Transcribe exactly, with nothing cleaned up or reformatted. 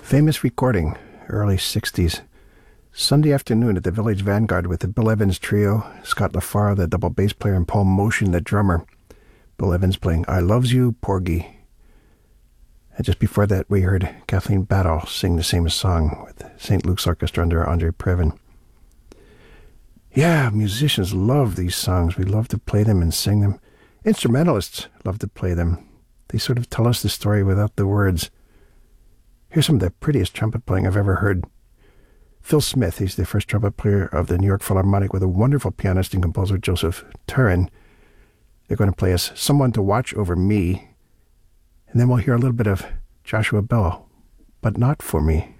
Famous recording, early sixties. Sunday afternoon at the Village Vanguard with the Bill Evans Trio, Scott LaFaro, the double bass player, and Paul Motion, the drummer. Bill Evans playing I Loves You, Porgy. And just before that, we heard Kathleen Battle sing the same song with Saint Luke's Orchestra under Andre Previn. Yeah, musicians love these songs. We love to play them and sing them. Instrumentalists love to play them. They sort of tell us the story without the words. Here's some of the prettiest trumpet playing I've ever heard. Phil Smith, he's the first trumpet player of the New York Philharmonic with a wonderful pianist and composer, Joseph Turin. They're going to play us Someone to Watch Over Me. And then we'll hear a little bit of Joshua Bell, But Not For Me.